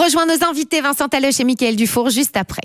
rejoint nos invités Vincent Taloche et Mickaël Dufour juste après.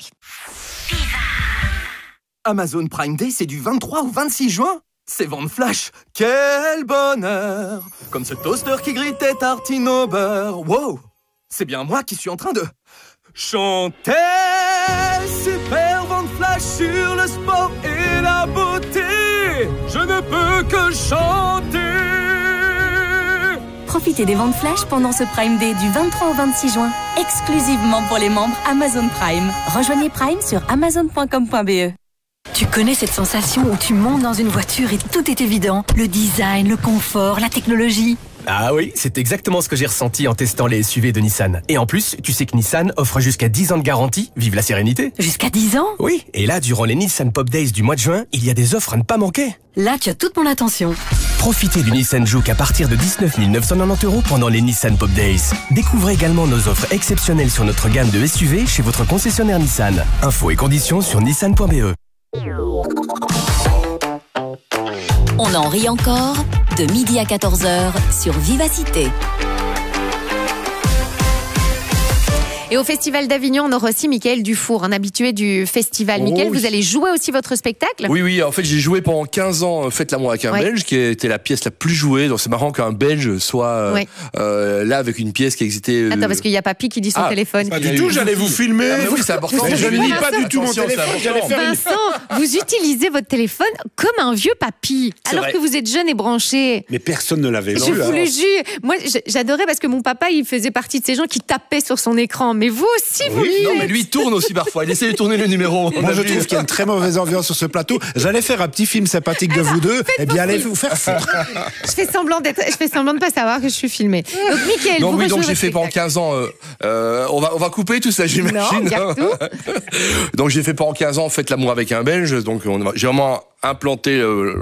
Amazon Prime Day, c'est du 23 au 26 juin. C'est vente flash. Quel bonheur. Comme ce toaster qui grille tes tartines au beurre. Wow. C'est bien moi qui suis en train de chanter. Super vente flash sur le sport et la beauté. Je ne peux que chanter. Profitez des ventes flash pendant ce Prime Day du 23 au 26 juin, exclusivement pour les membres Amazon Prime. Rejoignez Prime sur amazon.com.be. Tu connais cette sensation où tu montes dans une voiture et tout est évident? Le design, le confort, la technologie. Ah oui, c'est exactement ce que j'ai ressenti en testant les SUV de Nissan. Et en plus, tu sais que Nissan offre jusqu'à 10 ans de garantie. Vive la sérénité. Jusqu'à 10 ans? Oui, et là, durant les Nissan Pop Days du mois de juin, il y a des offres à ne pas manquer. Là, tu as toute mon attention. Profitez du Nissan Juke à partir de 19 990 € pendant les Nissan Pop Days. Découvrez également nos offres exceptionnelles sur notre gamme de SUV chez votre concessionnaire Nissan. Infos et conditions sur nissan.be. On en rit encore, de midi à 14h sur Vivacité. Et au Festival d'Avignon, on aura aussi Mickaël Dufour, un habitué du festival. Mickaël, vous allez jouer aussi votre spectacle? Oui, en fait j'ai joué pendant 15 ans Faites l'amour avec un Belge, qui était la pièce la plus jouée. Donc c'est marrant qu'un Belge soit là avec une pièce qui existait. Attends, parce qu'il y a Papy qui dit son téléphone. Pas du tout, j'allais vous filmer. Oui, c'est important. Je ne lis pas du tout mon téléphone. Vincent, vous utilisez votre téléphone comme un vieux papy, alors que vous êtes jeune et branché. Mais personne ne l'avait vu. Je vous le jure. Moi, j'adorais parce que mon papa, il faisait partie de ces gens qui tapaient sur son écran. Mais vous aussi, vous le faites. Non, mais lui, il tourne aussi parfois. Il essaie de tourner le numéro. Moi, je trouve qu'il y a une très mauvaise ambiance sur ce plateau. J'allais faire un petit film sympathique de vous deux. Eh bien, allez vous faire ça. Je fais semblant de pas savoir que je suis filmée. Donc, Mickaël, donc j'ai fait pendant 15 ans. On va couper tout ça, j'imagine. Non, garde tout. Donc j'ai fait pendant 15 ans Faites l'amour avec un Belge. Donc j'ai vraiment implanté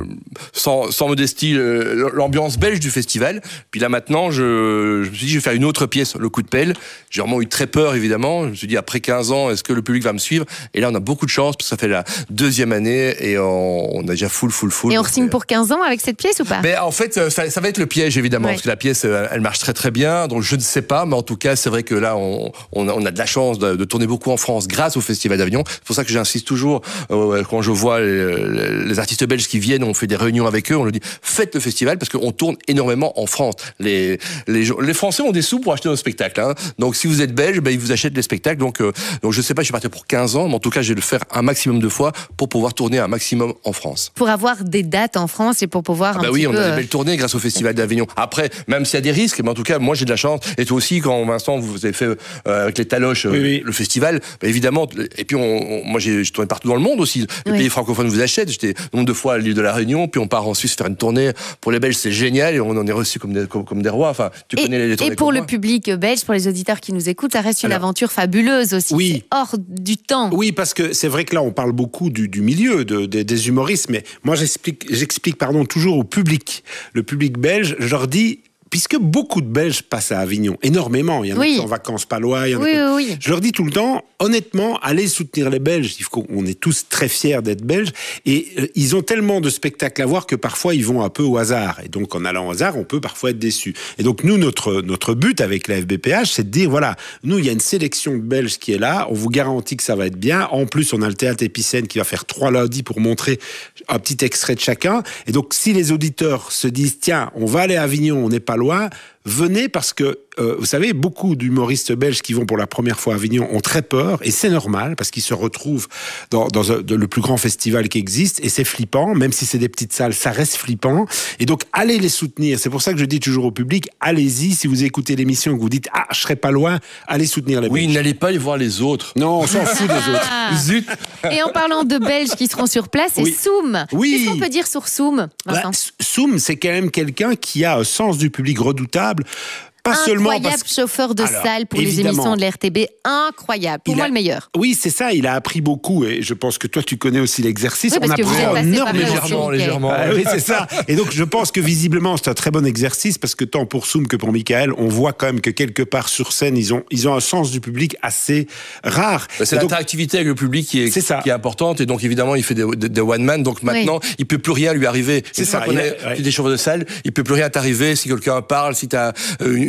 sans modestie l'ambiance belge du festival. Puis là maintenant, je me suis dit je vais faire une autre pièce, Le coup de pelle. J'ai vraiment eu très peur évidemment. Je me suis dit après 15 ans, est-ce que le public va me suivre? Et là on a beaucoup de chance parce que ça fait la deuxième année et on a déjà full. Et on re-signe pour 15 ans avec cette pièce ou pas? Mais en fait ça va être le piège évidemment, parce que la pièce elle marche très bien. Donc je ne sais pas, mais en tout cas c'est vrai que là on a de la chance de tourner beaucoup en France grâce au Festival d'Avignon. C'est pour ça que j'insiste toujours quand je vois les artistes belges qui viennent, on fait des réunions avec eux, on leur dit faites le festival parce qu'on tourne énormément en France. Les Français ont des sous pour acheter nos spectacles. Hein. Donc si vous êtes belge, ils vous achètent les spectacles. Donc je sais pas, je suis parti pour 15 ans, mais en tout cas je vais le faire un maximum de fois pour pouvoir tourner un maximum en France. Pour avoir des dates en France et pour pouvoir on a des belles tournées grâce au Festival d'Avignon. Après, même s'il y a des risques, mais en tout cas moi j'ai de la chance. Et toi aussi, quand Vincent vous avez fait avec les Taloches le festival, évidemment. Et puis moi je tournais partout dans le monde aussi. Les pays francophones vous achètent. J'étais nombre de fois à l'île de la Réunion, puis on part en Suisse faire une tournée. Pour les Belges, c'est génial et on en est reçus comme des rois. Enfin, tu connais les tournées. Et pour le public belge, pour les auditeurs qui nous écoutent, ça reste une aventure fabuleuse aussi. Oui. C'est hors du temps. Oui, parce que c'est vrai que là, on parle beaucoup du milieu, des humoristes, mais moi, j'explique toujours au public. Le public belge, je leur dis, puisque beaucoup de Belges passent à Avignon, énormément, il y en a qui sont en vacances pas loin, je leur dis tout le temps, honnêtement, allez soutenir les Belges, on est tous très fiers d'être Belges, et ils ont tellement de spectacles à voir que parfois ils vont un peu au hasard, et donc en allant au hasard, on peut parfois être déçu. Et donc nous, notre but avec la FBPH, c'est de dire, voilà, nous, il y a une sélection de Belges qui est là, on vous garantit que ça va être bien, en plus on a le Théâtre Épicène qui va faire 3 lundis pour montrer un petit extrait de chacun, et donc si les auditeurs se disent, tiens, on va aller à Avignon, on n'est pas loin, venez parce que, vous savez, beaucoup d'humoristes belges qui vont pour la première fois à Avignon ont très peur, et c'est normal, parce qu'ils se retrouvent dans le plus grand festival qui existe, et c'est flippant, même si c'est des petites salles, ça reste flippant, et donc allez les soutenir. C'est pour ça que je dis toujours au public, allez-y, si vous écoutez l'émission et que vous dites, ah, je serai pas loin, allez soutenir les Belges. Oui, n'allez pas aller voir les autres. Non, on s'en fout des autres. Zut. Et en parlant de Belges qui seront sur place, c'est Soum. Oui. Qu'est-ce qu'on peut dire sur Soum, Vincent? Soum, c'est quand même quelqu'un qui a un sens du public redoutable. Pas seulement incroyable chauffeur de salle pour les émissions de l'RTB, incroyable, pour moi le meilleur. Oui, c'est ça, il a appris beaucoup et je pense que toi tu connais aussi l'exercice. Oui, parce que vous êtes passé par légèrement. Oui, c'est ça. Et donc je pense que visiblement c'est un très bon exercice parce que tant pour Soum que pour Mickaël, on voit quand même que quelque part sur scène, ils ont un sens du public assez rare. C'est l'interactivité avec le public qui est importante et donc évidemment il fait des one man, donc maintenant il peut plus rien lui arriver. C'est ça. Tu es chauffeur de salle, il peut plus rien t'arriver si quelqu'un parle, si tu as une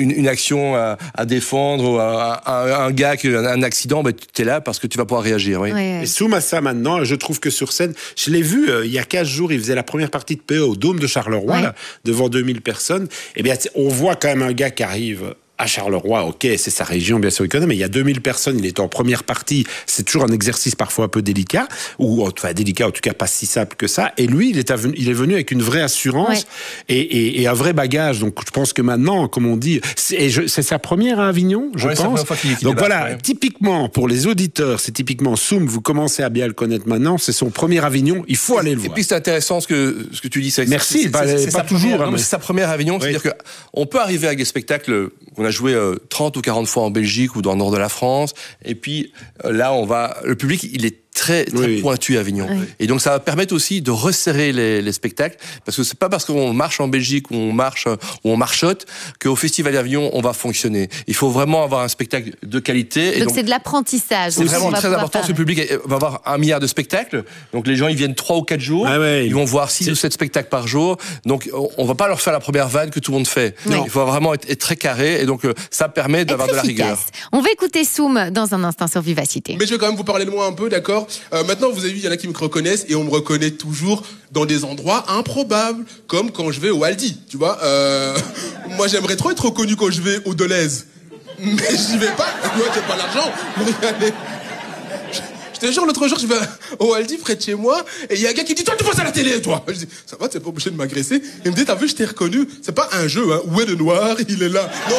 une action à défendre, ou un gars qui a un accident, ben, tu es là parce que tu vas pouvoir réagir. Oui. Ouais. Et Soum a ça maintenant, je trouve que sur scène, je l'ai vu il y a 15 jours, il faisait la première partie de PE au Dôme de Charleroi, là, devant 2000 personnes. Eh bien, on voit quand même un gars qui arrive à Charleroi, ok, c'est sa région, bien sûr, il connaît, mais il y a 2000 personnes, il est en première partie, c'est toujours un exercice parfois un peu délicat, ou enfin délicat, en tout cas pas si simple que ça, et lui, il est venu avec une vraie assurance et un vrai bagage, donc je pense que maintenant, comme on dit, c'est sa première à Avignon, je pense. Donc voilà, typiquement, pour les auditeurs, c'est typiquement Soum, vous commencez à bien le connaître maintenant, c'est son premier Avignon, il faut aller le voir. Et puis c'est intéressant ce que tu dis. Merci, c'est pas toujours. C'est sa première Avignon, c'est-à-dire qu'on peut arriver avec des spectacles qu'on a joué 30 ou 40 fois en Belgique ou dans le nord de la France, et puis là le public il est très pointu à Avignon. Oui. Et donc ça va permettre aussi de resserrer les spectacles, parce que c'est pas parce qu'on marche en Belgique ou on marchote qu'au Festival d'Avignon on va fonctionner. Il faut vraiment avoir un spectacle de qualité. Donc c'est de l'apprentissage. C'est vraiment très important, parce que le public va avoir 1 milliard de spectacles, donc les gens ils viennent 3 ou 4 jours, ils vont voir 6 ou 7 spectacles par jour, donc on va pas leur faire la première vanne que tout le monde fait. Il faut vraiment être très carré, et donc ça permet d'avoir de la rigueur. On va écouter Soum dans un instant sur Vivacité. Mais je vais quand même vous parler de moi un peu, d'accord ? Maintenant, vous avez vu, il y en a qui me reconnaissent, et on me reconnaît toujours dans des endroits improbables, comme quand je vais au Aldi, tu vois. Moi, j'aimerais trop être reconnu quand je vais au Deleuze, mais j'y vais pas. Moi, j'ai pas l'argent. Regardez. Je te jure, l'autre jour, je vais au Aldi près de chez moi, et il y a un gars qui dit, toi, tu passes à la télé, toi. Je dis, ça va, t'es pas obligé de m'agresser. Il me dit, t'as vu, je t'ai reconnu. C'est pas un jeu, hein. Où est le noir? Il est là. Non.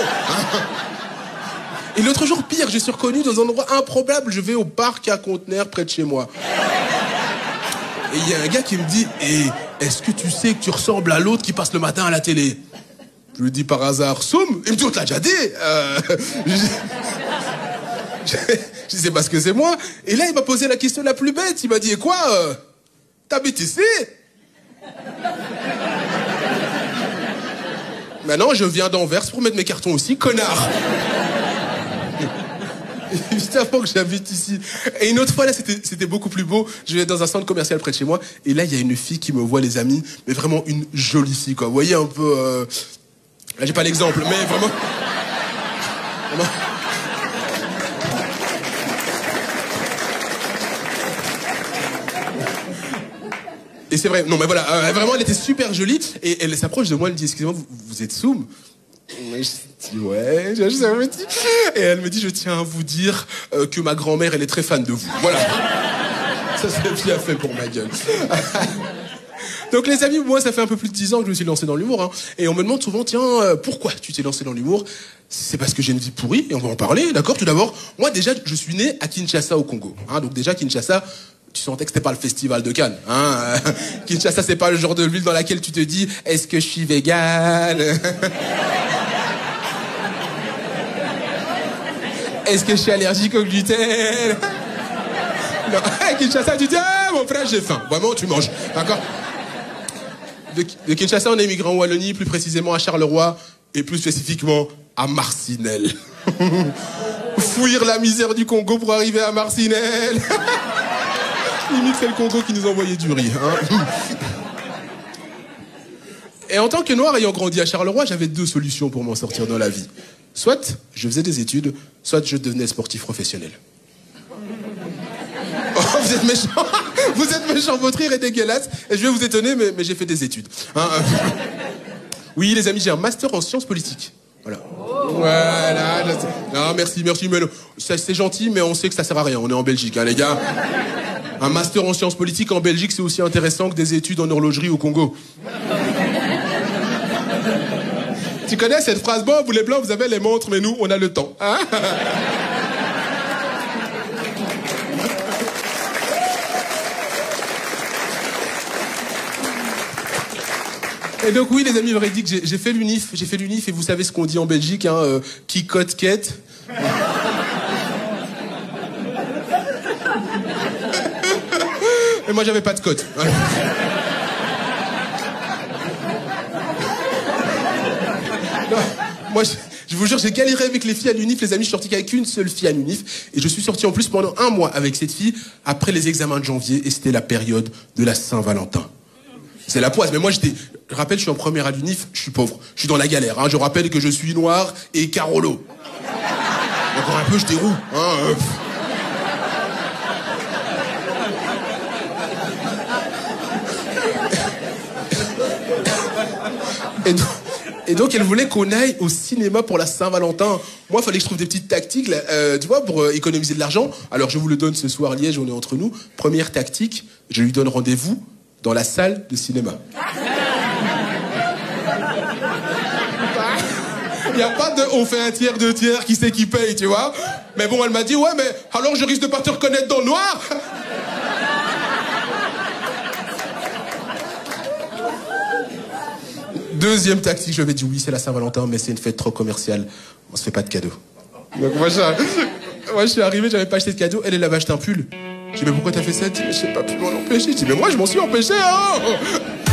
Et l'autre jour, pire, je suis reconnu dans un endroit improbable. Je vais au parc à conteneurs près de chez moi. Et il y a un gars qui me dit, est-ce que tu sais que tu ressembles à l'autre qui passe le matin à la télé? Je lui dis par hasard, Soum. Il me dit, on te l'a déjà dit. Je sais pas ce que c'est moi. Et là, il m'a posé la question la plus bête. Il m'a dit, et quoi, t'habites ici? Maintenant, je viens d'Anvers pour mettre mes cartons aussi, connard. Évidemment que j'habite ici. Et une autre fois, là, c'était beaucoup plus beau. Je vais dans un centre commercial près de chez moi, et là, il y a une fille qui me voit, les amis, mais vraiment une jolie fille, quoi. Vous voyez, un peu... Là, j'ai pas l'exemple, mais vraiment... Et c'est vrai, non mais voilà, vraiment elle était super jolie, et elle s'approche de moi, elle me dit, excusez-moi, vous êtes Soum? Je dis ouais, et elle me dit, je tiens à vous dire que ma grand-mère, elle est très fan de vous. Voilà. Ça, c'est bien fait pour ma gueule. Donc les amis, moi ça fait un peu plus de 10 ans que je me suis lancé dans l'humour, hein, et on me demande souvent, tiens, pourquoi tu t'es lancé dans l'humour? C'est parce que j'ai une vie pourrie, et on va en parler, d'accord? Tout d'abord, moi déjà, je suis né à Kinshasa au Congo, hein, donc déjà Kinshasa, tu sentais que c'était pas le festival de Cannes, hein. Kinshasa, c'est pas le genre de ville dans laquelle tu te dis, est-ce que je suis vegan? Est-ce que je suis allergique au gluten? Non, Kinshasa, tu dis, ah, mon frère, j'ai faim. Vraiment, tu manges, d'accord? De Kinshasa, on est immigré en Wallonie, plus précisément à Charleroi, et plus spécifiquement à Marcinelle. Fuir la misère du Congo pour arriver à Marcinelle. Limite, c'est le Congo qui nous envoyait du riz, hein. Et en tant que noir ayant grandi à Charleroi, j'avais 2 solutions pour m'en sortir dans la vie. Soit je faisais des études, soit je devenais sportif professionnel. Oh, vous êtes méchant. Vous êtes méchant, votre rire est dégueulasse. Et je vais vous étonner, mais j'ai fait des études, hein. Oui, les amis, j'ai un master en sciences politiques. Voilà. Voilà. Non, merci, mais non. C'est gentil, mais on sait que ça sert à rien. On est en Belgique, hein, les gars. Un master en sciences politiques en Belgique, c'est aussi intéressant que des études en horlogerie au Congo. Tu connais cette phrase? Bon, vous les blancs, vous avez les montres, mais nous, on a le temps, hein? Et donc oui, les amis, j'aurais dit que j'ai fait l'UNIF, et vous savez ce qu'on dit en Belgique, hein, qui cote quête. Et moi, j'avais pas de cote. Voilà. Non, moi, je vous jure, j'ai galéré avec les filles à l'UNIF, les amis, je suis sorti qu'avec une seule fille à l'UNIF, et je suis sorti en plus pendant 1 mois avec cette fille, après les examens de janvier, et c'était la période de la Saint-Valentin. C'est la poisse. Mais moi, je rappelle, je suis en première à l'UNIF, je suis pauvre. Je suis dans la galère. Hein. Je rappelle que je suis noir et Carolo. Encore un peu, je déroule. Hein. Et donc, elle voulait qu'on aille au cinéma pour la Saint-Valentin. Moi, il fallait que je trouve des petites tactiques, là, tu vois, pour économiser de l'argent. Alors, je vous le donne ce soir, Liège, on est entre nous. Première tactique, je lui donne rendez-vous dans la salle de cinéma. Il n'y a pas de « on fait un tiers, deux tiers, qui c'est qui paye », tu vois. Mais bon, elle m'a dit « ouais, mais alors je risque de pas te reconnaître dans le noir ». Deuxième tactique, je lui ai dit oui, c'est la Saint-Valentin, mais c'est une fête trop commerciale. On se fait pas de cadeaux. Donc moi, je suis arrivé, j'avais pas acheté de cadeau. Elle avait acheté un pull. J'ai dit mais pourquoi t'as fait ça? Elle dit mais je sais pas pu m'en empêcher. Je dis mais moi je m'en suis empêché. Hein.